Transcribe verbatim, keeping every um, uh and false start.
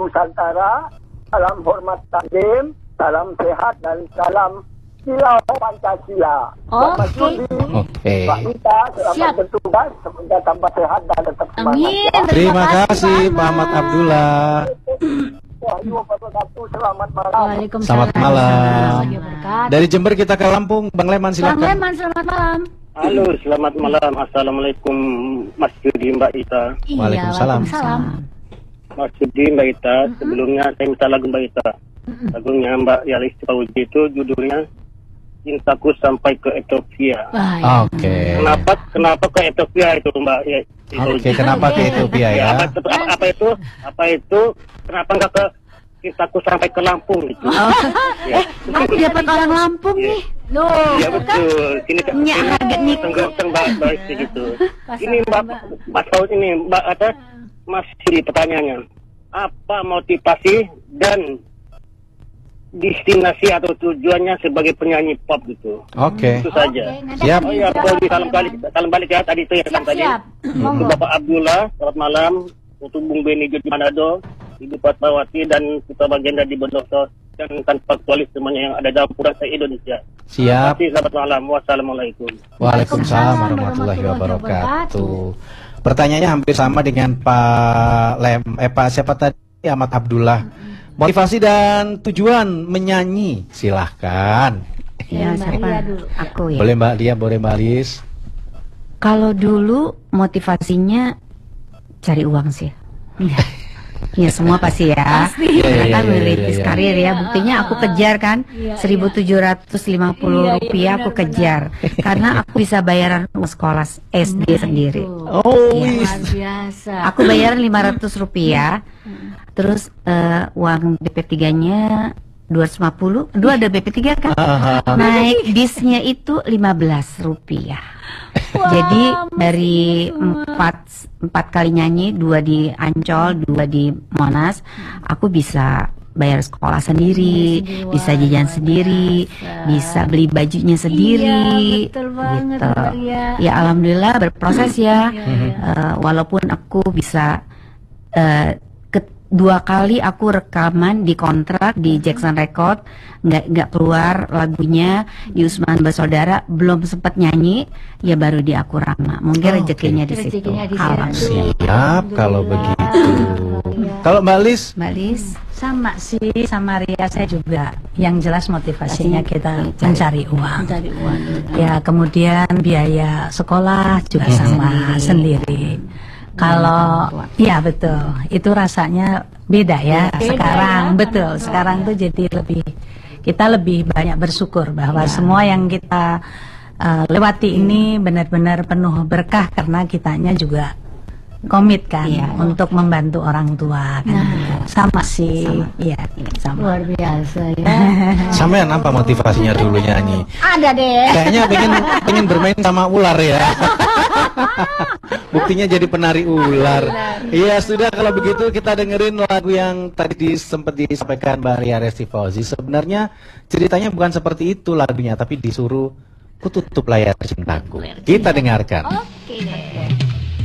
Nusantara, salam hormat takdim, salam sehat dan salam silau Pancasila. Oke. Oke. Pak Ita, selamat Siap. bertugas, semoga tambah sehat dan tetap semangat. Amin. Ya. Terima kasih Pak Pak Ahmad Abdullah. Wahyu wabarakatuh, selamat malam. Waalaikumsalam. Selamat malam. warahmatullahi wabarakatuh. Dari Jember kita ke Lampung, Bang Leman Bang silakan. Leman, selamat malam. Halo, selamat malam. Assalamualaikum Mas Yudi, Mbak Ita. Iya, Waalaikumsalam. Waalaikumsalam. Mas Yudi, Mbak Ita. Sebelumnya saya minta lagu Mbak Ita. Lagunya Mbak Yalis Pauji itu judulnya Cintaku Sampai ke Ethiopia. Baik. Oke. Kenapa kenapa ke Ethiopia itu Mbak ya? Oke, kenapa ke Ethiopia ya? Apa, itu- apa, apa itu? Apa itu? Kenapa enggak ke Cintaku Sampai ke Lampung gitu? Ya. Aku dapat orang Lampung nih. Loh, Iya betul. Sini kan Nyak harga nih. tenggak baik gitu. Ini Mbak Mbak Saud ini Mbak ada masih pertanyaannya. Apa motivasi dan destinasi atau tujuannya sebagai penyanyi pop gitu? Oke. Itu saja. nanti Siap. Oh ya, dijawab. boleh salam balik, salam balik ya tadi itu ya Siap, tadi. siap. Untuk Monggo. Bapak Abdullah, selamat malam. Untuk Bung Beni di Manado, Ibu Fatmawati dan Kita Bagenda di Bondoso dan tanpa kualis semuanya yang ada dalam Pura Indonesia. Siap. Terima kasih, selamat malam. Wassalamualaikum. Waalaikumsalam warahmatullahi wabarakatuh. Pertanyaannya hampir sama dengan Pak Lem, eh Pak siapa tadi? Ahmad Abdullah. Motivasi dan tujuan menyanyi, silahkan. Mbak Ya, siapa? Lia dulu. Aku ya. Boleh Mbak Lia, boleh Mbak Lis. Kalau dulu motivasinya cari uang sih. Ya semua pasti ya. Pasti. Iya, iya, Karena kan iya, merintis iya, iya. karir ya. Buktinya aku kejar kan Iya, seribu tujuh ratus lima puluh Iya, iya, rupiah aku benar, kejar. Karena aku bisa bayaran uang sekolah S D sendiri. Oh, Iya. wis. Luar biasa. Aku bayaran lima ratus rupiah. Terus eh, uang B P tiga-nya dua ratus lima puluh. Dua ada B P tiga kan? Naik bisnya itu lima belas rupiah. Jadi dari empat empat kali nyanyi, dua di Ancol, dua di Monas, aku bisa bayar sekolah sendiri, sendiri, bisa wah, jajan luar sendiri, biasa. bisa beli bajunya sendiri. Iya, betul banget, gitu. Mbak Lia. Ya alhamdulillah berproses ya. Iya, iya. Eh, walaupun aku bisa eh, ke- dua kali aku rekaman di kontrak di Jackson Record, nggak nggak keluar lagunya di Usman Bersaudara, belum sempat nyanyi, ya baru di Akurama. Mungkin Oh, rezekinya oke. di situ. Rezekinya di situ. Alhamdulillah. Siap kalau begitu. Kalau Mbak Lis, Mbak Lis, Sama sih, sama Ria saya juga. Yang jelas motivasinya kita Cari. mencari uang. Mencari uang. Ya, kemudian biaya sekolah juga sama sendiri. Kalau ya betul, itu rasanya beda ya. Beda Sekarang ya. betul, sekarang tuh jadi lebih kita lebih banyak bersyukur bahwa semua yang kita uh, lewati ini benar-benar penuh berkah karena kitanya juga komit kan Iya. untuk membantu orang tua kan. Sama sih, iya, sama. Luar biasa ya. sampean apa motivasinya dulu nyanyi? Ada deh. Kayaknya pengen pengen bermain sama ular ya. Buktinya jadi penari ular. Iya sudah kalau begitu kita dengerin lagu yang tadi dis- sempat disampaikan Mbak Ria Resti Fauzi. Sebenarnya ceritanya bukan seperti itu lagunya, tapi disuruh ku tutup layar cintaku. Kita dengarkan. Oke deh.